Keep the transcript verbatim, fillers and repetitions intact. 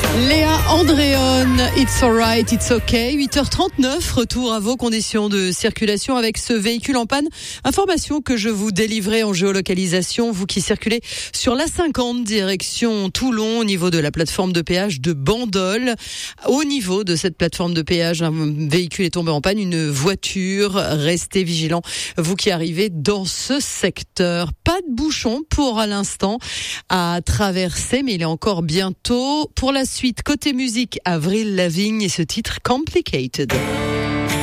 Léa Andréon, It's Alright, It's Okay. huit heures trente-neuf, retour à vos conditions de circulation avec ce véhicule en panne. Information que je vous délivrais en géolocalisation, vous qui circulez sur l'A cinquante direction Toulon au niveau de la plateforme de péage de Bandol. Au niveau de cette plateforme de péage, un véhicule est tombé en panne, une voiture. Restez vigilants, vous qui arrivez dans ce secteur. Pas de bouchon pour à l'instant à traverser, mais il est encore bientôt. Pour la suite, côté musique, Avril Lavigne et ce titre Complicated.